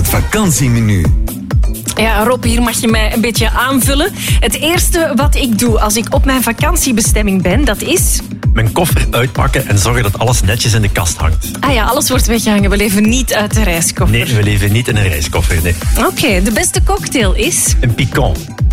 Het vakantiemenu. Ja, Rob, hier mag je mij een beetje aanvullen. Het eerste wat ik doe als ik op mijn vakantiebestemming ben, dat is... Mijn koffer uitpakken en zorgen dat alles netjes in de kast hangt. Ah ja, alles wordt weggehangen. We leven niet uit de reiskoffer. Nee, we leven niet in een reiskoffer, nee. Oké, de beste cocktail is... Een piquant.